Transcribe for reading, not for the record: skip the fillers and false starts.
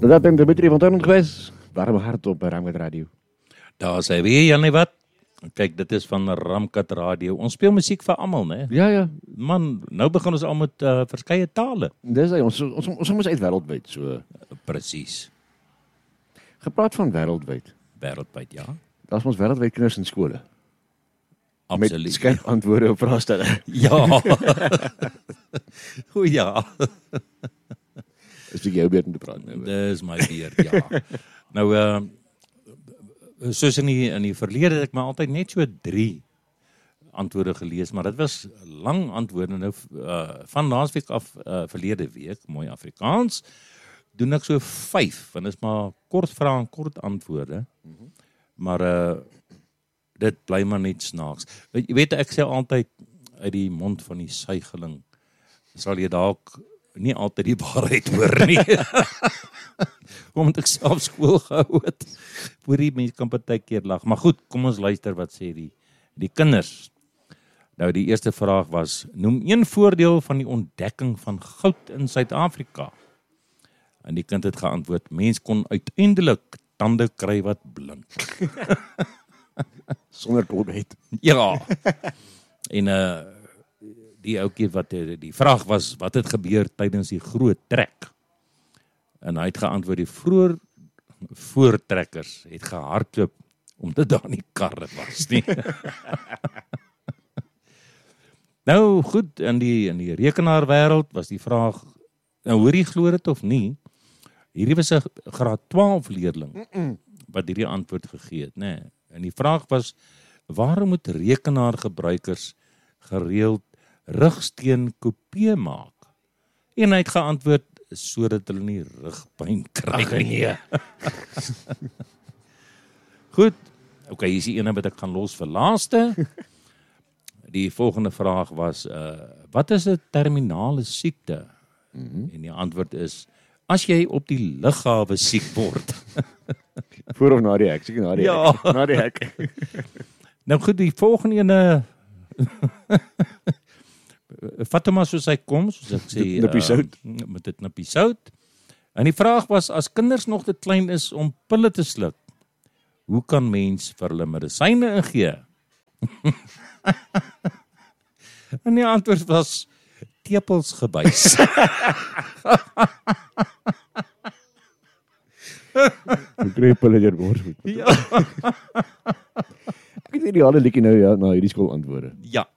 Dat en Dimitri van Tuin geweest. Warm hart op Ramkat Radio. Daar sê weer, Janie, wat? Kyk, dit is van Ramkat Radio. Ons speel musiek vir almal, né? Ja. Man, nou begin ons al met verskeie tale. Dis hy, ons moet uit wêreldwyd so. Presies. Gepraat van wêreldwyd. Wêreldwyd, ja. Daar's ons wêreldwyd kinders in skole. Absoluut. Met skerp antwoorde op vraestelle. Ja. O ja. Is dit jou beurt om te praat nou? Dis my beurt, ja. Nou, soos in die verlede het ek maar altyd net so 3 antwoorde gelees, maar dit was lang antwoorde. Nou, van laasweek af, verlede week, mooi Afrikaans, doen ek so 5, want dit is maar kort vrae en kort antwoorde. Maar dit bly maar net snaaks. Jy weet, ek sê altyd uit die mond van die suigeling, sal jy dalk nie altyd die waarheid hoor nie. Omdat ek self skool gehou het. Voor die mense kan partykeer lag. Maar goed, kom ons luister wat sê die kinders. Nou, die eerste vraag was, noem een voordeel van die ontdekking van goud in Suid-Afrika. En die kind het geantwoord, mens kon uiteindelik tande kry wat blink. Sonder Colgate. Ja. En die ouetjie wat die vraag was, wat het gebeur tydens die groot trek? En hy het geantwoord, die voortrekkers het gehardloop omdat daar nie karre was nie. Nou goed, in die rekenaarwêreld was die vraag, nou hoor jy glo dit of nie, hierdie was 'n graad 12 leerling wat hierdie antwoord gegee het, né? En die vraag was, waarom moet rekenaargebruikers gereeld rugsteen kopie maak? En hy het geantwoord, sodat hulle nie rugpyn kry nie. Goed, okay, hier is die ene wat ek gaan los vir laaste. Die volgende vraag was, wat is 'n terminale siekte? En die antwoord is, as jy op die lughawe siek word. Voor of na die hek? Seker na die hek. Na die hek. Nou goed, die volgende ene, vat hom maar soos hy kom, soos ek sê, met dit knippie sout. En die vraag was, as kinders nog te klein is om pille te sluk, hoe kan mens vir hulle medisyne ingee? En die antwoord was, tepels gebuis. Hoe kry pille deur bors? Ja. Ek het hierdie hele liedjie nou na hierdie skool antwoorde. Ja,